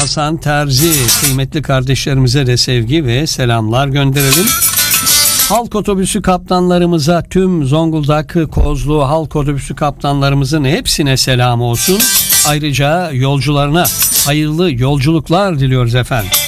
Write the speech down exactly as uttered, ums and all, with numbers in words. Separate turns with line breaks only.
Hasan Terzi kıymetli kardeşlerimize de sevgi ve selamlar gönderelim. Halk otobüsü kaptanlarımıza, tüm Zonguldak Kozlu halk otobüsü kaptanlarımızın hepsine selam olsun. Ayrıca yolcularına hayırlı yolculuklar diliyoruz efendim.